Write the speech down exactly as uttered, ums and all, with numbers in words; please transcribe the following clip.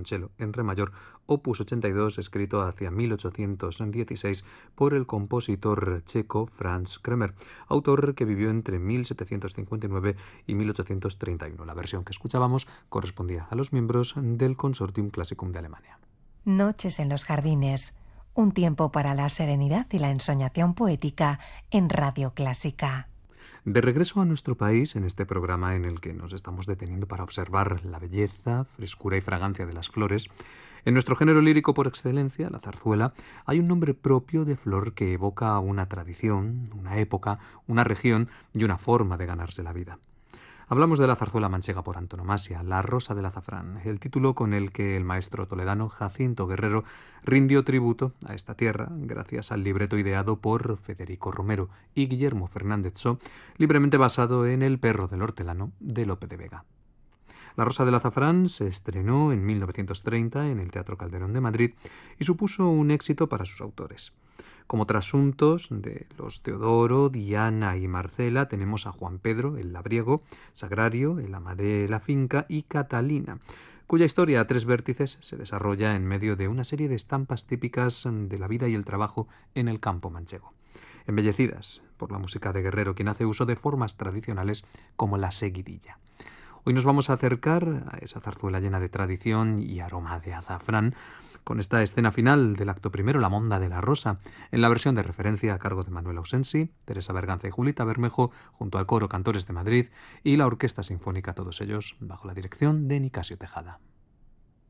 violonchelo en re mayor, opus ochenta y dos, escrito hacia mil ochocientos dieciséis por el compositor checo Franz Kremer, autor que vivió entre mil setecientos cincuenta y nueve y mil ochocientos treinta y uno. La versión que escuchábamos correspondía a los miembros del Consortium Classicum de Alemania. Noches en los jardines, un tiempo para la serenidad y la ensoñación poética en Radio Clásica. De regreso a nuestro país, en este programa en el que nos estamos deteniendo para observar la belleza, frescura y fragancia de las flores, en nuestro género lírico por excelencia, la zarzuela, hay un nombre propio de flor que evoca una tradición, una época, una región y una forma de ganarse la vida. Hablamos de la zarzuela manchega por antonomasia, La Rosa del Azafrán, el título con el que el maestro toledano Jacinto Guerrero rindió tributo a esta tierra gracias al libreto ideado por Federico Romero y Guillermo Fernández So, libremente basado en El perro del hortelano de Lope de Vega. La Rosa del Azafrán se estrenó en mil novecientos treinta en el Teatro Calderón de Madrid y supuso un éxito para sus autores. Como trasuntos de los Teodoro, Diana y Marcela tenemos a Juan Pedro, el labriego, Sagrario, el ama de la finca y Catalina, cuya historia a tres vértices se desarrolla en medio de una serie de estampas típicas de la vida y el trabajo en el campo manchego, embellecidas por la música de Guerrero, quien hace uso de formas tradicionales como la seguidilla. Hoy nos vamos a acercar a esa zarzuela llena de tradición y aroma de azafrán con esta escena final del acto primero, La Monda de la Rosa, en la versión de referencia a cargo de Manuel Ausensi, Teresa Berganza y Julita Bermejo, junto al Coro Cantores de Madrid y la Orquesta Sinfónica, todos ellos bajo la dirección de Nicasio Tejada.